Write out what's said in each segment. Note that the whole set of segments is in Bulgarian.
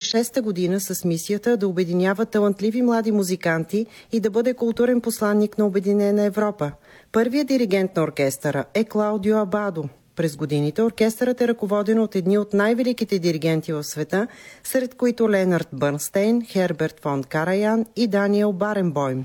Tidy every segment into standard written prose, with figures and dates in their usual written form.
2006 година с мисията да обединява талантливи млади музиканти и да бъде културен посланник на Обединена Европа. Първият диригент на оркестъра е Клаудио Абадо. През годините оркестърът е ръководен от едни от най-великите диригенти в света, сред които Ленард Бърнстейн, Херберт фон Караян и Даниел Баренбойм.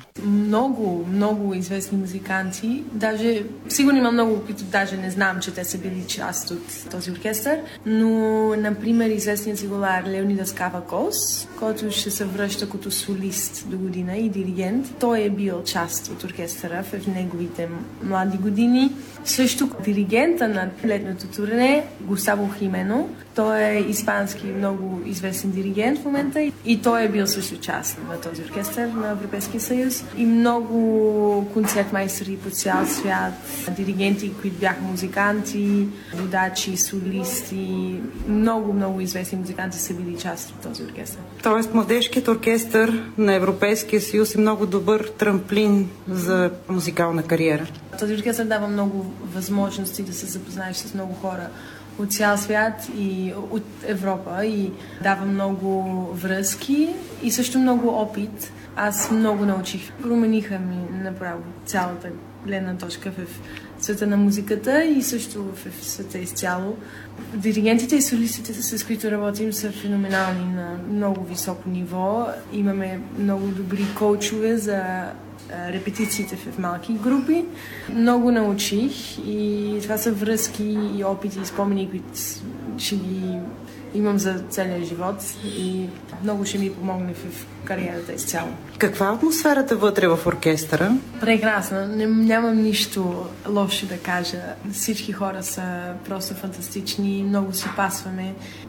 Много известни музиканти. Даже, сигурно има много, които даже не знам, че те са били част от този оркестър. Но, например, известният цигулар Леонидас Кавакос, който ще се връща като солист до година и диригент. Той е бил част от оркестъра в неговите млади години. Също диригента на летното турне Густаво Химено. Той е испански много известен диригент в момента и той е бил също част на този оркестър на Европейския съюз. И много концертмайстери по цял свят, диригенти, които бяха музиканти, водачи, солисти. Много известни музиканти са били част от този оркестър. Тоест младежкият оркестър на Европейския съюз е много добър трамплин за музикална кариера. Този оркестър дава много възможности да се запознаеш с много хора от цял свят и от Европа и дава много връзки и също много опит. Аз много научих. Промениха ми направо цялата гледна точка в света на музиката и също в света изцяло. Диригентите и солистите, с които работим, са феноменални на много високо ниво. Имаме много добри коучове за репетициите в малки групи. Много научих и това са връзки и опити и спомени, които ще ги имам за целия живот и много ще ми помогне в кариерата изцяло. Каква е атмосферата вътре в оркестъра? Прекрасна. Нямам нищо лошо да кажа. Всички хора са просто фантастични, много си пасваме.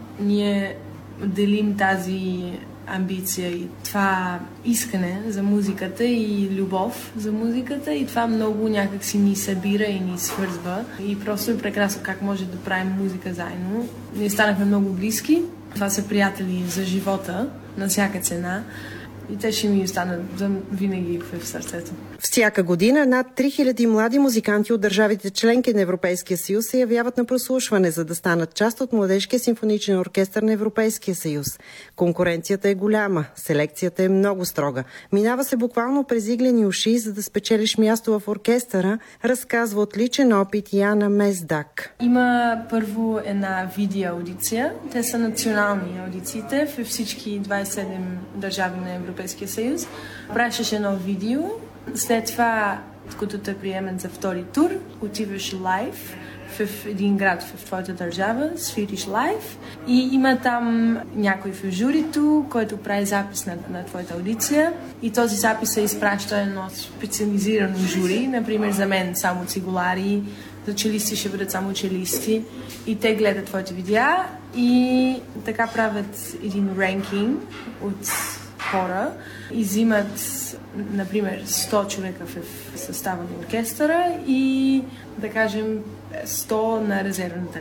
Ние делим тази амбиция и това искане за музиката и любов за музиката и това много някак си ни събира и ни свързва и просто е прекрасно как може да правим музика заедно. Ние станахме много близки. Това са приятели за живота на всяка цена и те ще ми останат винаги в сърцето. Всяка година над 3000 млади музиканти от държавите членки на Европейския съюз се явяват на прослушване, за да станат част от Младежкия симфоничен оркестър на Европейския съюз. Конкуренцията е голяма, селекцията е много строга. Минава се буквално през иглени уши, за да спечелиш място в оркестъра, разказва от личен опит Яна Мездак. Има първо една видеоаудиция. Те са национални аудициите във всички 27 държави на Европейския съюз. Пращаш едно видео. След това, като те приемат за втори тур, отиваш лайв в един град в твоята държава, свириш лайв и има там някой в журито, който прави запис на твоята аудиция и този запис се изпраща едно специализирано жури, например за мен само цигулари, за челисти ще бъдат само челисти и те гледат твоите видеа и така правят един ранкинг от хора и взимат, например, 100 човека в състава на оркестъра и, да кажем, 100 на резервната